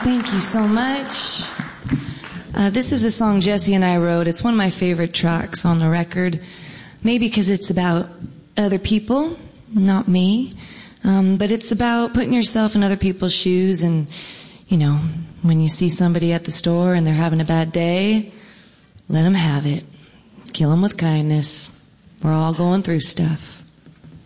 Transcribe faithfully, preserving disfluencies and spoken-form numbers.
Thank you so much. Uh, this is a song Jesse and I wrote. It's one of my favorite tracks on the record. Maybe because it's about other people, not me. Um, but it's about putting yourself in other people's shoes and, you know, when you see somebody at the store and they're having a bad day, let them have it. Kill them with kindness. We're all going through stuff.